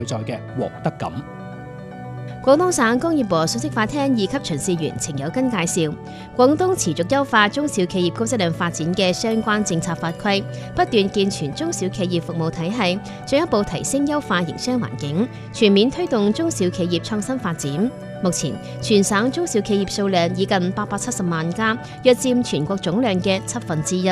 在嘅獲得感。 廣東省工業和信息化廳2級巡視員程有根介紹，廣東持續優化中小企業高質量發展嘅相關政策法規，不斷健全中小企業服務體系，進一步提升優化營商環境，全面推動中小企業創新發展。目前，全省中小企業數量已近870萬家，約佔全國總量嘅1/7。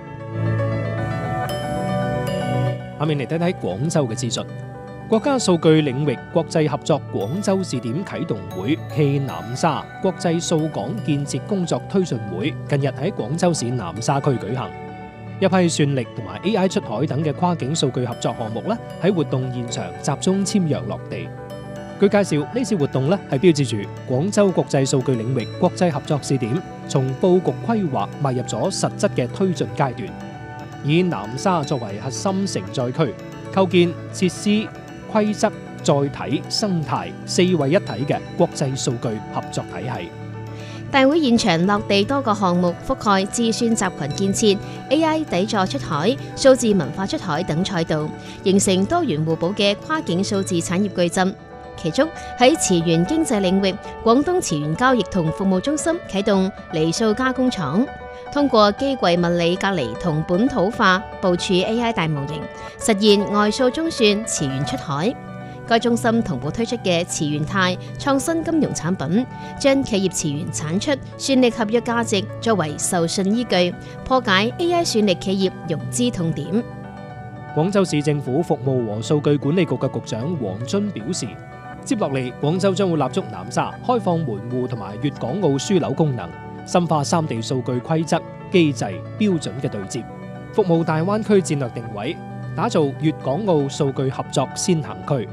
下面嚟睇睇廣州嘅資訊。國家數據領域國際合作廣州試點啟動會暨南沙國際數港建設工作推進會近日喺廣州市南沙區舉行，一批算力同埋 AI 出海等嘅跨境數據合作項目咧喺活動現場集中簽約落地。據介紹，呢次活動咧係標誌住廣州國際數據領域國際合作試點從佈局規劃邁入咗實質嘅推進階段，以南沙作為核心承載區，構建設施、規則、載體、生態4位一體嘅國際數據合作體系。 大會現場落地多個項目，覆蓋智算集群建設、AI 底座出海、數字文化出海等賽道，形成多元互補嘅跨境數字產業矩陣。其中喺詞源經濟領域，廣東詞源交易同服務中心啟動離數加工廠，通過機櫃物理隔離同本土化部署 AI 大模型，實現外數中算詞源出海。該中心同步推出嘅詞源貸創新金融產品，將企業詞源產出算力合約價值作為授信依據，破解 AI 算力企業融資痛點。 廣州市政府服務和數據管理局嘅局長黃津表示，接落嚟廣州將會立足南沙，開放門戶同埋粵港澳樞紐功能，深化三地數據規則、機制、標準嘅對接，服務大灣區戰略定位，打造粵港澳數據合作先行區。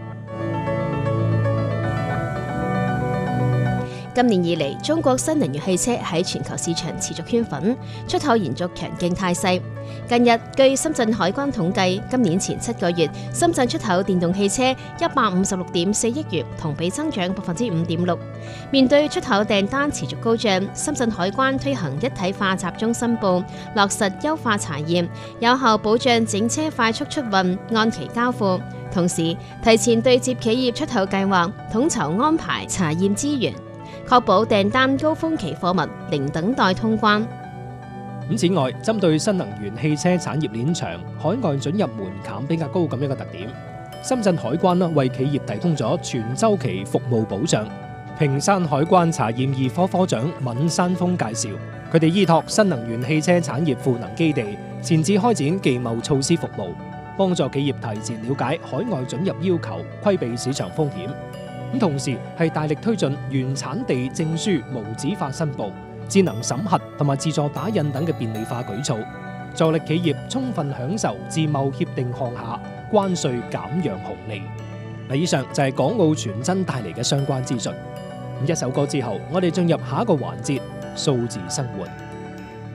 今年以嚟，中國新能源汽車喺全球市場持續圈粉，出口延續強勁態勢。近日，據深圳海關統計，今年前7個月，深圳出口電動汽車156.4億元，同比增長5.6%。面對出口訂單持續高漲，深圳海關推行一體化集中申報，落實優化查驗，有效保障整車快速出運、按期交付，同時提前對接企業出口計劃，統籌安排查驗資源，確保訂單高峰期貨物零等待通關。 此外，針對新能源汽車產業鏈長、海外准入門檻比較高咁一個特點，深圳海關為企業提供咗全週期服務保障。平山海關查驗2科科長閔山峰介紹，佢哋依託新能源汽車產業賦能基地，前置開展技貿措施服務，幫助企業提前了解海外准入要求，規避市場風險。同時係大力推進原產地證書無紙化申報、智能審核同埋自助打印等嘅便利化舉措，助力企業充分享受自貿協定項下關稅減讓紅利。以上就係港澳傳真帶嚟嘅相關資訊。一首歌之後，我哋進入下一個環節，數字生活。